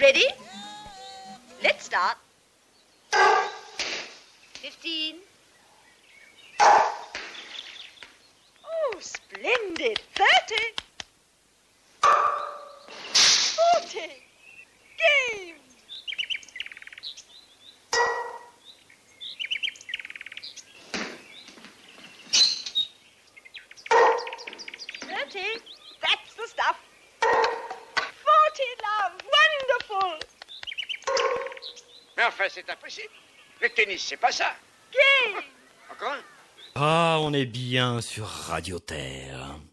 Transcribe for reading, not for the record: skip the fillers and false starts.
Ready? Let's start. 15. Oh, splendid. 30. 40. Game. 30. That's the stuff. 40, love. Wonderful. Mais enfin, c'est impossible. Le tennis, c'est pas ça. Game. Encore un. Ah, on est bien sur Radio Terre.